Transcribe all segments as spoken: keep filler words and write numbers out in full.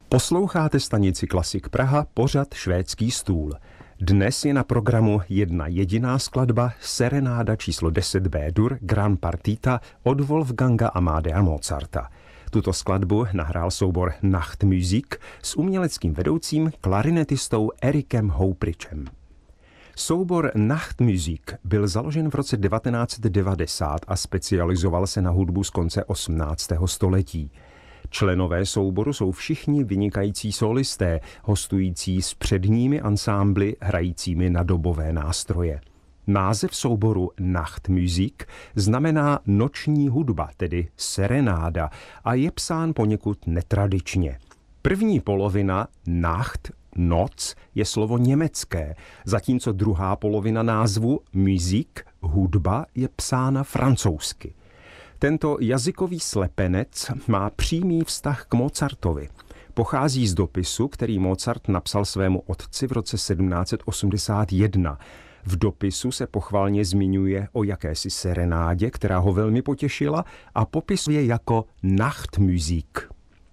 Posloucháte stanici Klasik Praha, pořad Švédský stůl. Dnes je na programu jedna jediná skladba, serenáda číslo deset B-dur Gran Partita od Wolfganga Amadea Mozarta. Tuto skladbu nahrál soubor Nachtmusik s uměleckým vedoucím klarinetistou Erikem Houpričem. Soubor Nachtmusik byl založen v roce devatenáct devadesát a specializoval se na hudbu z konce osmnáctého století. Členové souboru jsou všichni vynikající solisté, hostující s předními ansámbly hrajícími na dobové nástroje. Název souboru Nachtmusik znamená noční hudba, tedy serenáda, a je psán poněkud netradičně. První polovina Nacht, noc, je slovo německé, zatímco druhá polovina názvu Musik, hudba, je psána francouzsky. Tento jazykový slepenec má přímý vztah k Mozartovi. Pochází z dopisu, který Mozart napsal svému otci v roce sedmnáct osmdesát jedna. V dopisu se pochvalně zmiňuje o jakési serenádě, která ho velmi potěšila, a popisuje jako Nachtmusik.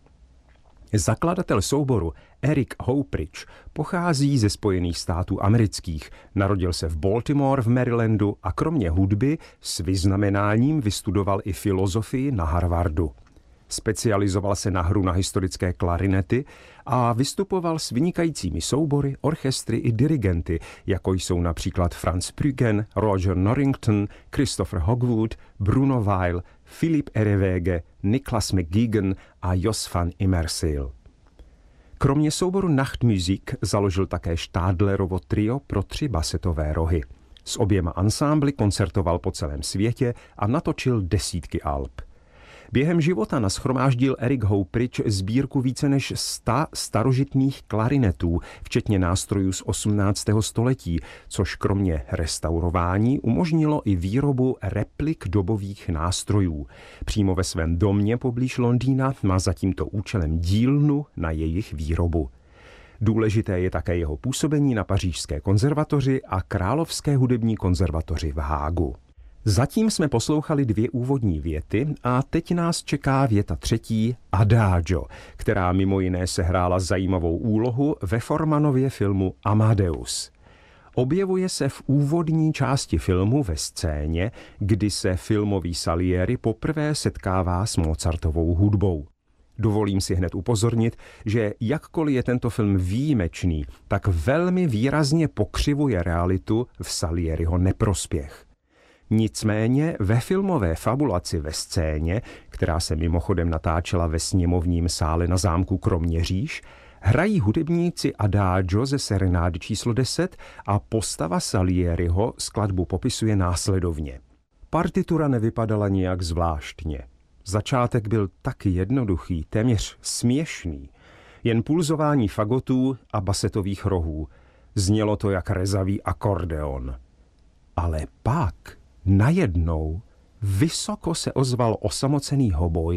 Zakladatel souboru Erik Houprich pochází ze Spojených států amerických. Narodil se v Baltimore v Marylandu a kromě hudby s vyznamenáním vystudoval i filozofii na Harvardu. Specializoval se na hru na historické klarinety a vystupoval s vynikajícími soubory, orchestry i dirigenty, jako jsou například Franz Brüggen, Roger Norrington, Christopher Hogwood, Bruno Weil, Philipp Erewege, Niklas McGuigan a Jos van Immersiel. Kromě souboru Nachtmusik založil také Stadlerovo trio pro tři basetové rohy. S oběma ansámbly koncertoval po celém světě a natočil desítky alb. Během života nashromáždil Erik Houprich sbírku více než sta starožitných klarinetů, včetně nástrojů z osmnáctého století, což kromě restaurování umožnilo i výrobu replik dobových nástrojů. Přímo ve svém domě poblíž Londýna má za tímto účelem dílnu na jejich výrobu. Důležité je také jeho působení na Pařížské konzervatoři a Královské hudební konzervatoři v Hágu. Zatím jsme poslouchali dvě úvodní věty a teď nás čeká věta třetí Adagio, která mimo jiné sehrála zajímavou úlohu ve Formanově filmu Amadeus. Objevuje se v úvodní části filmu ve scéně, kdy se filmový Salieri poprvé setkává s Mozartovou hudbou. Dovolím si hned upozornit, že jakkoliv je tento film výjimečný, tak velmi výrazně pokřivuje realitu v Salieriho neprospěch. Nicméně ve filmové fabulaci ve scéně, která se mimochodem natáčela ve sněmovním sále na zámku Kroměříž, hrají hudebníci Adagio ze serenády číslo deset a postava Salieriho skladbu popisuje následovně. Partitura nevypadala nijak zvláštně. Začátek byl taky jednoduchý, téměř směšný. Jen pulzování fagotů a basetových rohů. Znělo to jak rezavý akordeon. Ale pak najednou vysoko se ozval osamocený hoboj,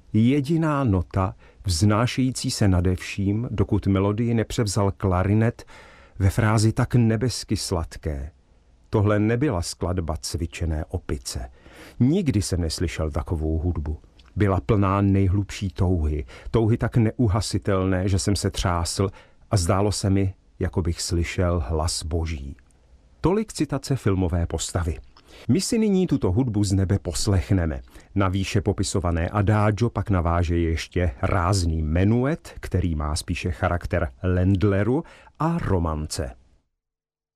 jediná nota, vznášející se nade vším, dokud melodii nepřevzal klarinet ve frázi tak nebesky sladké. Tohle nebyla skladba cvičené opice. Nikdy jsem neslyšel takovou hudbu. Byla plná nejhlubší touhy, touhy tak neuhasitelné, že jsem se třásl a zdálo se mi, jako bych slyšel hlas boží. Tolik citace filmové postavy. My si nyní tuto hudbu z nebe poslechneme. Na výše popisované Adagio pak naváže ještě rázný menuet, který má spíše charakter Ländleru a romance.